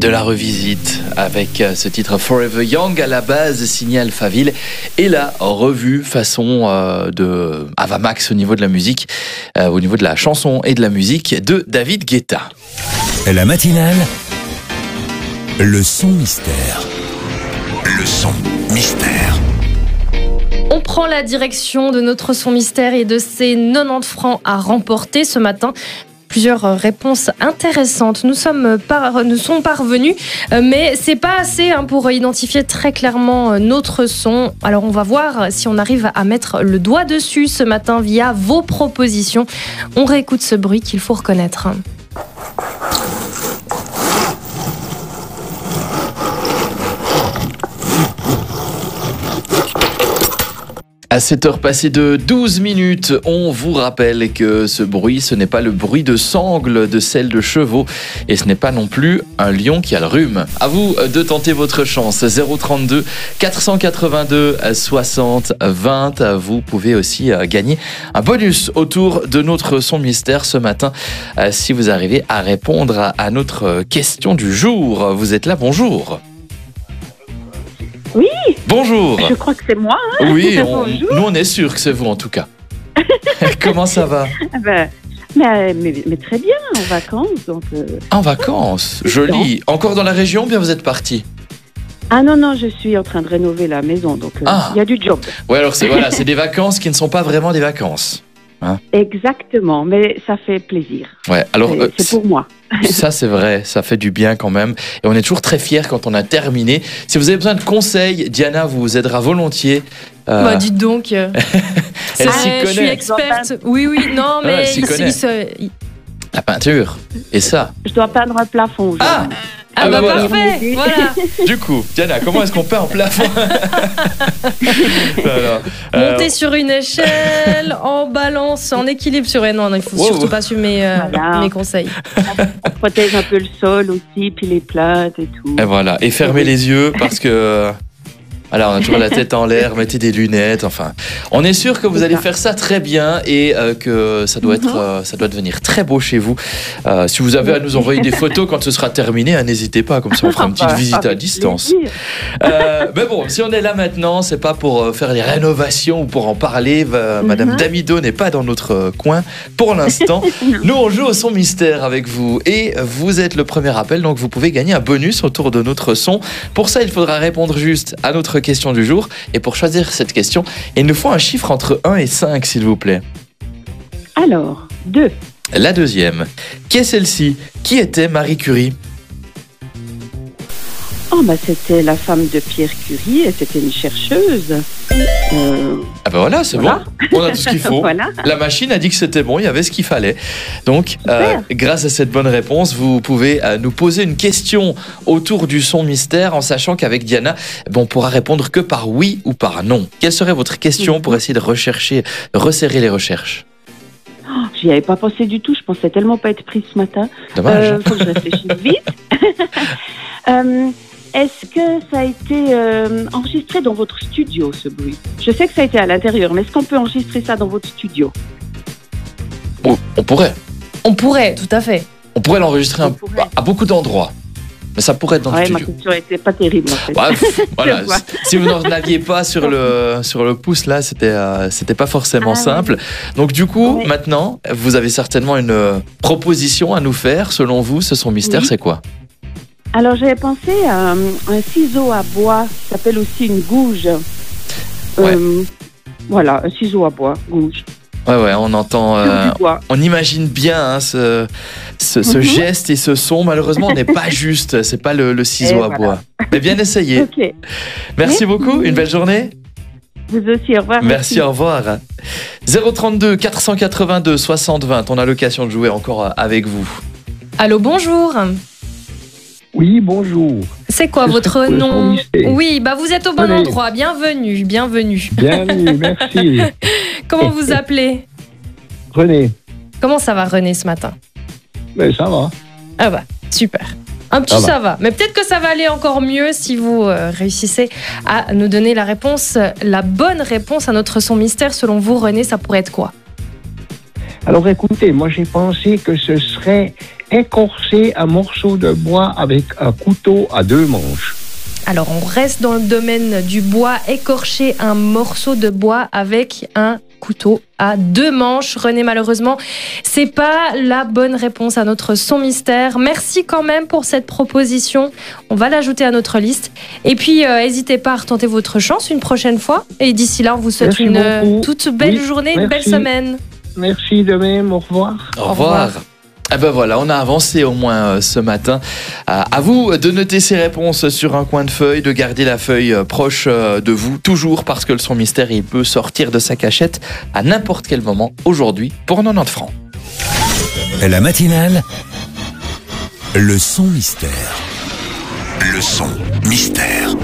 de la revisite avec ce titre Forever Young, à la base signé Alphaville, et la revue façon de Ava Max au niveau de la musique, au niveau de la chanson et de la musique de David Guetta. La matinale, le son mystère. Le son mystère. On prend la direction de notre son mystère et de ses 90 francs à remporter ce matin. Plusieurs réponses intéressantes nous sont parvenues, mais c'est pas assez pour identifier très clairement notre son. Alors on va voir si on arrive à mettre le doigt dessus ce matin via vos propositions. On réécoute ce bruit qu'il faut reconnaître. À 7h passées de 12 minutes, on vous rappelle que ce bruit, ce n'est pas le bruit de sangle de selle de chevaux et ce n'est pas non plus un lion qui a le rhume. À vous de tenter votre chance. 032 482 60 20. Vous pouvez aussi gagner un bonus autour de notre son mystère ce matin si vous arrivez à répondre à notre question du jour. Vous êtes là, bonjour. Oui. Bonjour. Je crois que c'est moi. Oui, nous on est sûr que c'est vous en tout cas. Comment ça va? Mais très bien, en vacances. Donc, En vacances, joli. Encore dans la région ou bien vous êtes parti? Ah non, je suis en train de rénover la maison, donc il y a du job. Ouais, alors c'est des vacances qui ne sont pas vraiment des vacances. Hein? Exactement, mais ça fait plaisir. Ouais, alors c'est pour moi. Ça c'est vrai, ça fait du bien quand même. Et on est toujours très fiers quand on a terminé. Si vous avez besoin de conseils, Diana vous aidera volontiers. Dites donc. Elle s'y connaît. Je suis experte. Oui, non, mais elle s'y connaît. La peinture. Et ça. Je dois peindre un plafond. Ah bah voilà. Parfait, voilà. Du coup, Diana, comment est-ce qu'on peint en plafond? Monter sur une échelle, en balance, en équilibre sur... Non, il faut surtout pas suivre mes conseils. On protège un peu le sol aussi, puis les plates et tout. Et voilà, et fermez les yeux parce que... Voilà, on a toujours la tête en l'air, mettez des lunettes, enfin... On est sûr que vous allez faire ça très bien et que ça doit devenir très beau chez vous. Si vous avez à nous envoyer des photos quand ce sera terminé, n'hésitez pas, comme ça on fera une petite visite à distance. Mais bon, si on est là maintenant, c'est pas pour faire les rénovations ou pour en parler. Madame Damido n'est pas dans notre coin pour l'instant. Nous, on joue au son mystère avec vous et vous êtes le premier appel, donc vous pouvez gagner un bonus autour de notre son. Pour ça, il faudra répondre juste à notre question du jour. Et pour choisir cette question, il nous faut un chiffre entre 1 et 5, s'il vous plaît. Alors, 2. La deuxième. Qui est celle-ci? Qui était Marie Curie? C'était la femme de Pierre Curie et c'était une chercheuse. Ah ben voilà, c'est voilà. Bon. On a tout ce qu'il faut. Voilà. La machine a dit que c'était bon, il y avait ce qu'il fallait. Donc, grâce à cette bonne réponse, vous pouvez nous poser une question autour du son mystère en sachant qu'avec Diana, on pourra répondre que par oui ou par non. Quelle serait votre question pour essayer de resserrer les recherches? J'y avais pas pensé du tout, je pensais tellement pas être prise ce matin. Dommage. Faut que je réfléchisse vite. Est-ce que ça a été enregistré dans votre studio, ce bruit? Je sais que ça a été à l'intérieur, mais est-ce qu'on peut enregistrer ça dans votre studio? On pourrait. On pourrait, tout à fait. On pourrait l'enregistrer à beaucoup d'endroits. Mais ça pourrait être dans le studio. Ma question n'était pas terrible, en fait. Voilà. Si vous n'en aviez pas sur le pouce, là, c'était pas forcément simple. Ouais. Donc, du coup, maintenant, vous avez certainement une proposition à nous faire. Selon vous, ce son mystère, c'est quoi? Alors, j'avais pensé à un ciseau à bois qui s'appelle aussi une gouge. Voilà, un ciseau à bois, gouge. Ouais, on entend, on imagine bien ce geste et ce son. Malheureusement, on n'est pas juste, c'est pas le ciseau à bois. Mais bien essayé. Okay. Merci beaucoup, une belle journée. Vous aussi, au revoir. Merci, au revoir. 032 482 60 20, on a l'occasion de jouer encore avec vous. Allô, bonjour. Oui, bonjour. C'est quoi votre nom? Oui, vous êtes au bon endroit. Bienvenue. Bienvenue, merci. Comment vous appelez? René. Comment ça va, René, ce matin? Ça va. Ah super. Un petit ça va. Mais peut-être que ça va aller encore mieux si vous réussissez à nous donner la réponse, la bonne réponse à notre son mystère. Selon vous, René, ça pourrait être quoi? Alors écoutez, moi j'ai pensé que ce serait écorcer un morceau de bois avec un couteau à 2 manches. Alors, on reste dans le domaine du bois. Écorcher un morceau de bois avec un couteau à 2 manches. René, malheureusement, c'est pas la bonne réponse à notre son mystère. Merci quand même pour cette proposition. On va l'ajouter à notre liste. Et puis, n'hésitez pas à retenter votre chance une prochaine fois. Et d'ici là, on vous souhaite une toute belle journée, une belle semaine. Merci de même, au revoir. Au revoir. Ah ben voilà, on a avancé au moins ce matin. À vous de noter ces réponses sur un coin de feuille, de garder la feuille proche de vous, toujours parce que le son mystère, il peut sortir de sa cachette à n'importe quel moment aujourd'hui pour 90 francs. La matinale, le son mystère. Le son mystère.